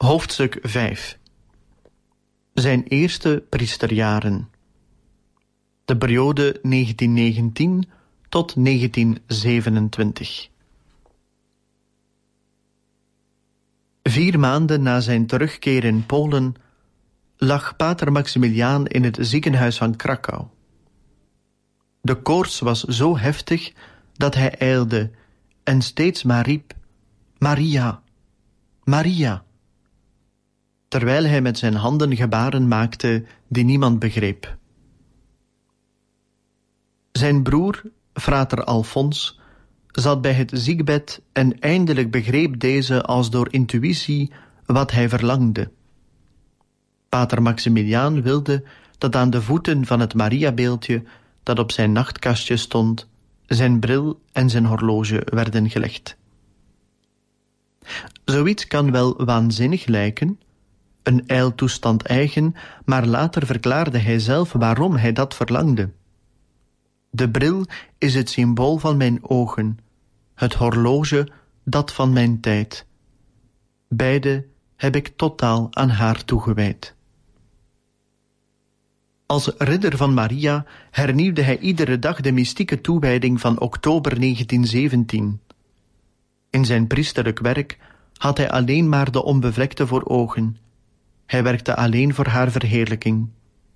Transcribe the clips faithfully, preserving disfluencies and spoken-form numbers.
Hoofdstuk vijf. Zijn eerste priesterjaren. De periode negentien negentien tot negentien zevenentwintig. Vier maanden na zijn terugkeer in Polen lag pater Maximiliaan in het ziekenhuis van Krakau. De koorts was zo heftig dat hij ijlde en steeds maar riep: Maria, Maria, terwijl hij met zijn handen gebaren maakte die niemand begreep. Zijn broer, frater Alfons, zat bij het ziekbed en eindelijk begreep deze als door intuïtie wat hij verlangde. Pater Maximiliaan wilde dat aan de voeten van het Mariabeeldje dat op zijn nachtkastje stond, zijn bril en zijn horloge werden gelegd. Zoiets kan wel waanzinnig lijken, een ijltoestand eigen, maar later verklaarde hij zelf waarom hij dat verlangde. De bril is het symbool van mijn ogen, het horloge dat van mijn tijd. Beide heb ik totaal aan haar toegewijd. Als ridder van Maria hernieuwde hij iedere dag de mystieke toewijding van oktober negentien zeventien. In zijn priesterlijk werk had hij alleen maar de onbevlekte voor ogen. Hij werkte alleen voor haar verheerlijking.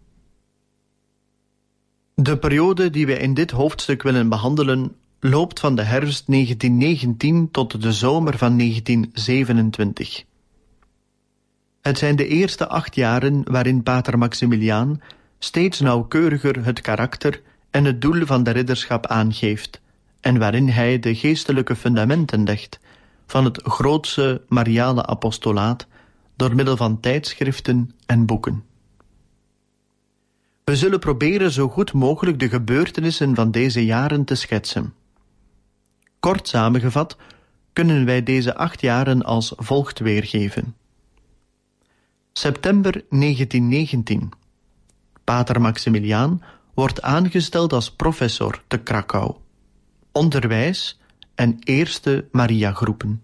De periode die wij in dit hoofdstuk willen behandelen loopt van de herfst negentien negentien tot de zomer van negentien zevenentwintig. Het zijn de eerste acht jaren waarin pater Maximiliaan steeds nauwkeuriger het karakter en het doel van de ridderschap aangeeft en waarin hij de geestelijke fundamenten legt van het grootse Mariale apostolaat door middel van tijdschriften en boeken. We zullen proberen zo goed mogelijk de gebeurtenissen van deze jaren te schetsen. Kort samengevat kunnen wij deze acht jaren als volgt weergeven. September negentien negentien. Pater Maximiliaan wordt aangesteld als professor te Krakau. Onderwijs en eerste Maria-groepen.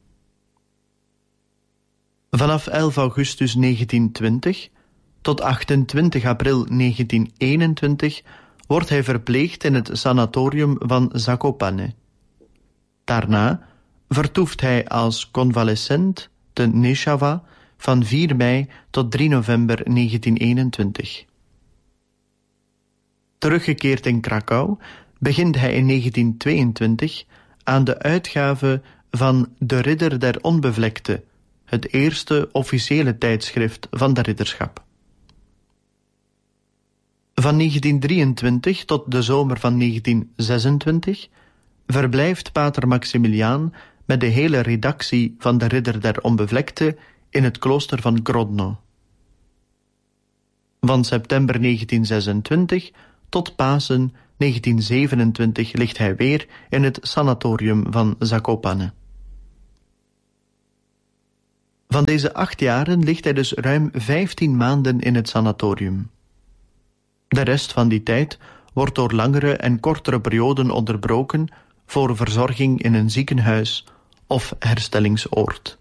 Vanaf elf augustus negentien twintig tot achtentwintig april negentien eenentwintig wordt hij verpleegd in het sanatorium van Zakopane. Daarna vertoeft hij als convalescent te Neshawa van vier mei tot drie november negentien eenentwintig. Teruggekeerd in Krakau begint hij in negentien tweeëntwintig aan de uitgave van De Ridder der Onbevlekte, het eerste officiële tijdschrift van de ridderschap. Van negentien drieëntwintig tot de zomer van negentien zesentwintig verblijft pater Maximiliaan met de hele redactie van de Ridder der Onbevlekte in het klooster van Grodno. Van september negentien zesentwintig tot Pasen negentien zevenentwintig ligt hij weer in het sanatorium van Zakopane. Van deze acht jaren ligt hij dus ruim vijftien maanden in het sanatorium. De rest van die tijd wordt door langere en kortere perioden onderbroken voor verzorging in een ziekenhuis of herstellingsoord.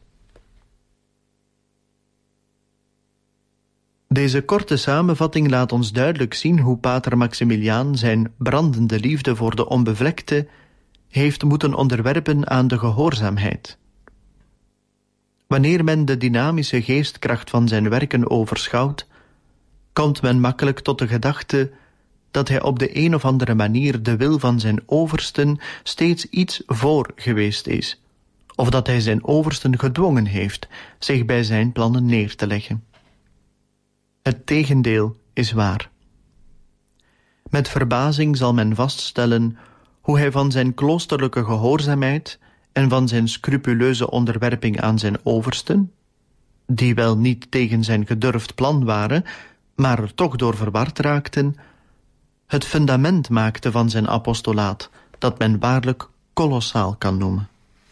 Deze korte samenvatting laat ons duidelijk zien hoe pater Maximiliaan zijn brandende liefde voor de onbevlekte heeft moeten onderwerpen aan de gehoorzaamheid. Wanneer men de dynamische geestkracht van zijn werken overschouwt, komt men makkelijk tot de gedachte dat hij op de een of andere manier de wil van zijn oversten steeds iets voor geweest is, of dat hij zijn oversten gedwongen heeft zich bij zijn plannen neer te leggen. Het tegendeel is waar. Met verbazing zal men vaststellen hoe hij van zijn kloosterlijke gehoorzaamheid en van zijn scrupuleuze onderwerping aan zijn oversten, die wel niet tegen zijn gedurfd plan waren, maar er toch door verward raakten, het fundament maakte van zijn apostolaat, dat men waarlijk kolossaal kan noemen.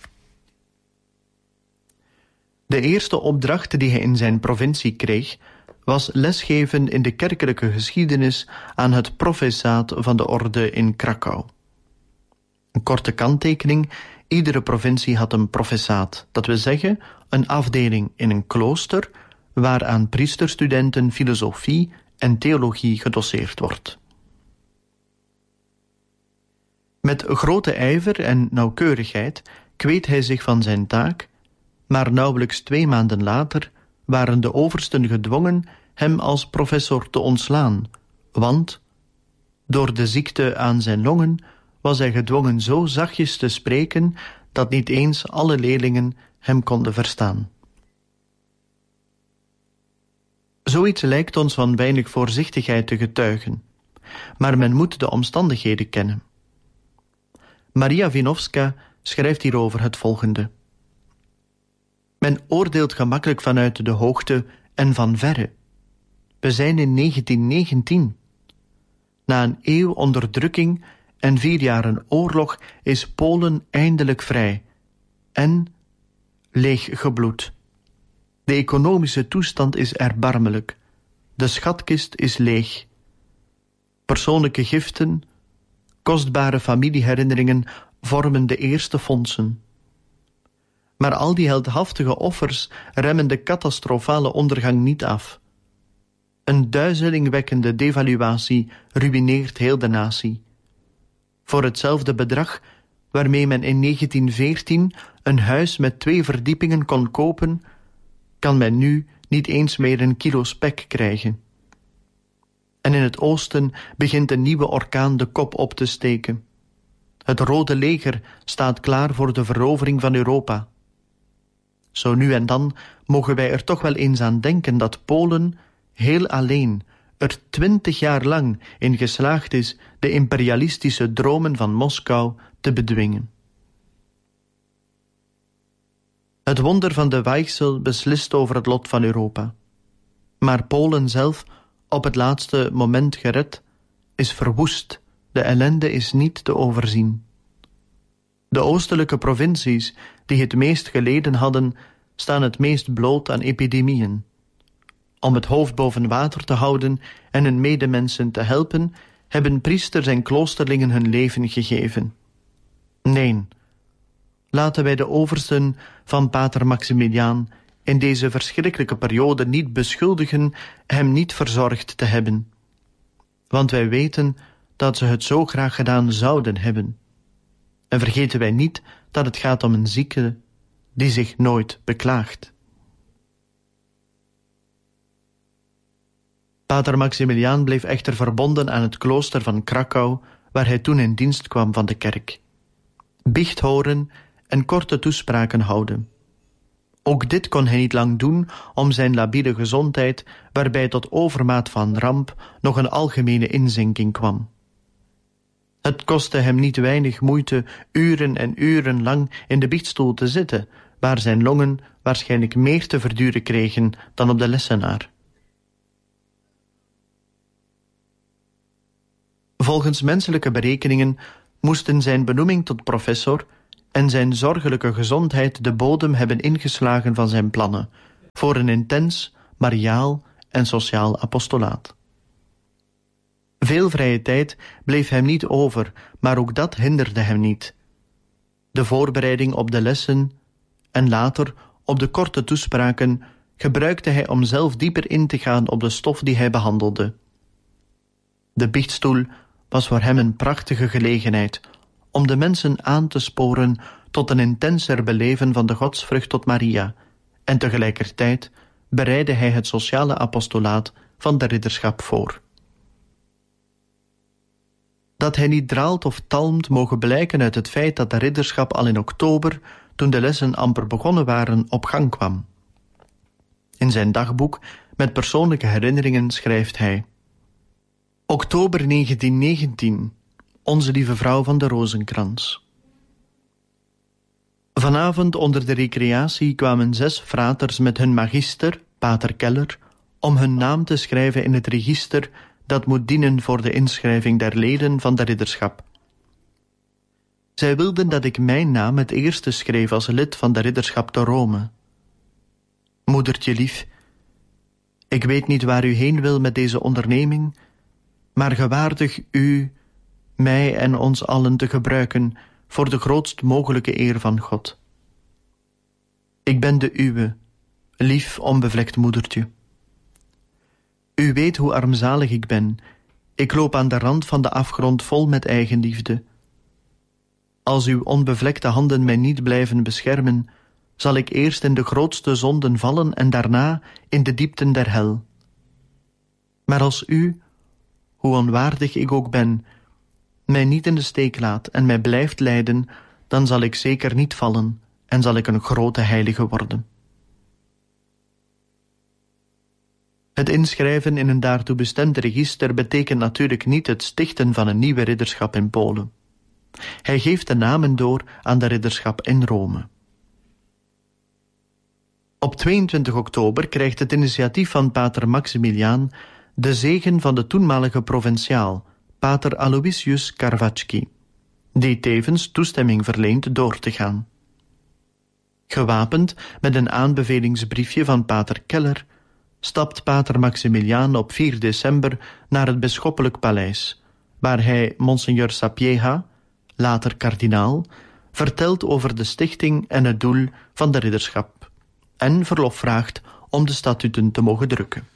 De eerste opdracht die hij in zijn provincie kreeg, was lesgeven in de kerkelijke geschiedenis aan het professaat van de orde in Krakau. Een korte kanttekening: Iedere provincie had een professaat, dat wil zeggen een afdeling in een klooster waaraan priesterstudenten filosofie en theologie gedoseerd wordt. Met grote ijver en nauwkeurigheid kweet hij zich van zijn taak, maar nauwelijks twee maanden later waren de oversten gedwongen hem als professor te ontslaan, want door de ziekte aan zijn longen was hij gedwongen zo zachtjes te spreken dat niet eens alle leerlingen hem konden verstaan. Zoiets lijkt ons van weinig voorzichtigheid te getuigen, maar men moet de omstandigheden kennen. Maria Wieniawska schrijft hierover het volgende. Men oordeelt gemakkelijk vanuit de hoogte en van verre. We zijn in negentien negentien. Na een eeuw onderdrukking en vier jaren oorlog is Polen eindelijk vrij en leeg gebloed. De economische toestand is erbarmelijk. De schatkist is leeg. Persoonlijke giften, kostbare familieherinneringen vormen de eerste fondsen. Maar al die heldhaftige offers remmen de catastrofale ondergang niet af. Een duizelingwekkende devaluatie ruïneert heel de natie. Voor hetzelfde bedrag waarmee men in negentien veertien een huis met twee verdiepingen kon kopen, kan men nu niet eens meer een kilo spek krijgen. En in het oosten begint een nieuwe orkaan de kop op te steken. Het Rode Leger staat klaar voor de verovering van Europa. Zo nu en dan mogen wij er toch wel eens aan denken dat Polen heel alleen er twintig jaar lang in geslaagd is de imperialistische dromen van Moskou te bedwingen. Het wonder van de Weichsel beslist over het lot van Europa. Maar Polen zelf, op het laatste moment gered, is verwoest. De ellende is niet te overzien. De oostelijke provincies, die het meest geleden hadden, staan het meest bloot aan epidemieën. Om het hoofd boven water te houden en hun medemensen te helpen, hebben priesters en kloosterlingen hun leven gegeven. Nee, laten wij de oversten van pater Maximiliaan in deze verschrikkelijke periode niet beschuldigen hem niet verzorgd te hebben. Want wij weten dat ze het zo graag gedaan zouden hebben. En vergeten wij niet dat het gaat om een zieke die zich nooit beklaagt. Pater Maximiliaan bleef echter verbonden aan het klooster van Krakau, waar hij toen in dienst kwam van de kerk. Biecht horen en korte toespraken houden. Ook dit kon hij niet lang doen om zijn labiele gezondheid, waarbij tot overmaat van ramp nog een algemene inzinking kwam. Het kostte hem niet weinig moeite uren en uren lang in de biechtstoel te zitten, waar zijn longen waarschijnlijk meer te verduren kregen dan op de lessenaar. Volgens menselijke berekeningen moesten zijn benoeming tot professor en zijn zorgelijke gezondheid de bodem hebben ingeslagen van zijn plannen voor een intens, mariaal en sociaal apostolaat. Veel vrije tijd bleef hem niet over, maar ook dat hinderde hem niet. De voorbereiding op de lessen en later op de korte toespraken gebruikte hij om zelf dieper in te gaan op de stof die hij behandelde. De biechtstoel was voor hem een prachtige gelegenheid om de mensen aan te sporen tot een intenser beleven van de godsvrucht tot Maria, en tegelijkertijd bereidde hij het sociale apostolaat van de ridderschap voor. Dat hij niet draalt of talmt mogen blijken uit het feit dat de ridderschap al in oktober, toen de lessen amper begonnen waren, op gang kwam. In zijn dagboek met persoonlijke herinneringen schrijft hij: Oktober negentien negentien, Onze Lieve Vrouw van de Rozenkrans. Vanavond onder de recreatie kwamen zes fraters met hun magister, pater Keller, om hun naam te schrijven in het register dat moet dienen voor de inschrijving der leden van de ridderschap. Zij wilden dat ik mijn naam het eerste schreef als lid van de ridderschap te Rome. Moedertje lief, ik weet niet waar u heen wil met deze onderneming, maar gewaardig u, mij en ons allen te gebruiken voor de grootst mogelijke eer van God. Ik ben de uwe, lief onbevlekt moedertje. U weet hoe armzalig ik ben. Ik loop aan de rand van de afgrond vol met eigenliefde. Als uw onbevlekte handen mij niet blijven beschermen, zal ik eerst in de grootste zonden vallen en daarna in de diepten der hel. Maar als u, hoe onwaardig ik ook ben, mij niet in de steek laat en mij blijft leiden, dan zal ik zeker niet vallen en zal ik een grote heilige worden. Het inschrijven in een daartoe bestemd register betekent natuurlijk niet het stichten van een nieuwe ridderschap in Polen. Hij geeft de namen door aan de ridderschap in Rome. Op tweeëntwintig oktober krijgt het initiatief van pater Maximiliaan de zegen van de toenmalige provinciaal, pater Aloysius Carvacci, die tevens toestemming verleent door te gaan. Gewapend met een aanbevelingsbriefje van pater Keller stapt pater Maximiliaan op vier december naar het bisschoppelijk paleis, waar hij Monseigneur Sapieha, later kardinaal, vertelt over de stichting en het doel van de ridderschap en verlof vraagt om de statuten te mogen drukken.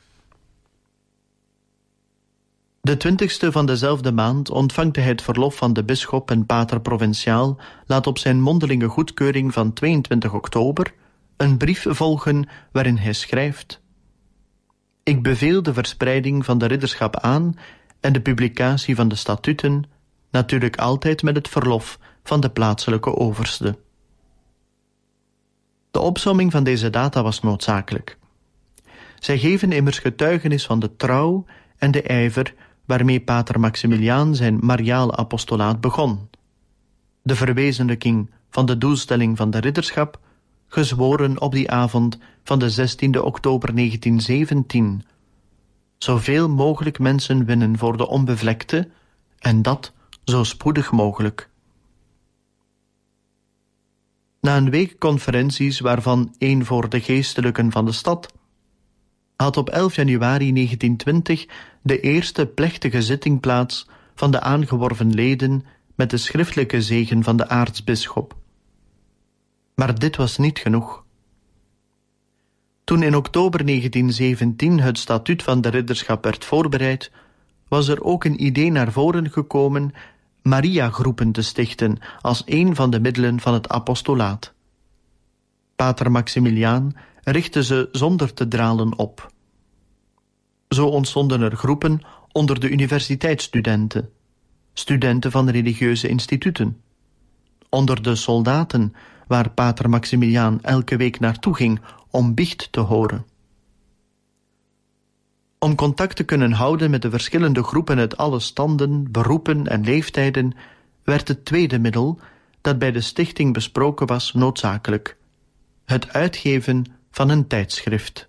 De twintigste van dezelfde maand ontvangt hij het verlof van de bisschop en pater provinciaal, laat op zijn mondelinge goedkeuring van tweeëntwintig oktober een brief volgen waarin hij schrijft: Ik beveel de verspreiding van de ridderschap aan en de publicatie van de statuten, natuurlijk altijd met het verlof van de plaatselijke overste. De opsomming van deze data was noodzakelijk. Zij geven immers getuigenis van de trouw en de ijver waarmee pater Maximiliaan zijn mariaal apostolaat begon. De verwezenlijking van de doelstelling van de ridderschap, gezworen op die avond van de zestiende oktober negentienzeventien. Zoveel mogelijk mensen winnen voor de onbevlekte, en dat zo spoedig mogelijk. Na een week conferenties, waarvan één voor de geestelijken van de stad, had op elf januari negentientwintig de eerste plechtige zitting plaats van de aangeworven leden met de schriftelijke zegen van de aartsbisschop. Maar dit was niet genoeg. Toen in oktober negentienzeventien het statuut van de ridderschap werd voorbereid, was er ook een idee naar voren gekomen Maria-groepen te stichten als een van de middelen van het apostolaat. Pater Maximiliaan richtte ze zonder te dralen op. Zo ontstonden er groepen onder de universiteitsstudenten, studenten van religieuze instituten, onder de soldaten, waar pater Maximiliaan elke week naartoe ging om biecht te horen. Om contact te kunnen houden met de verschillende groepen uit alle standen, beroepen en leeftijden, werd het tweede middel, dat bij de stichting besproken was, noodzakelijk: het uitgeven van een tijdschrift.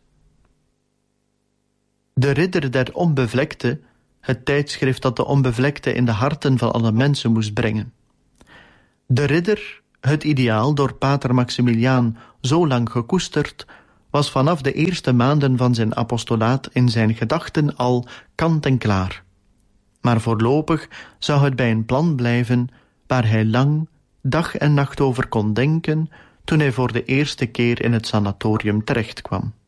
De Ridder der Onbevlekte, het tijdschrift dat de onbevlekte in de harten van alle mensen moest brengen. De ridder, het ideaal door pater Maximiliaan zo lang gekoesterd, was vanaf de eerste maanden van zijn apostolaat in zijn gedachten al kant en klaar. Maar voorlopig zou het bij een plan blijven waar hij lang, dag en nacht over kon denken toen hij voor de eerste keer in het sanatorium terechtkwam.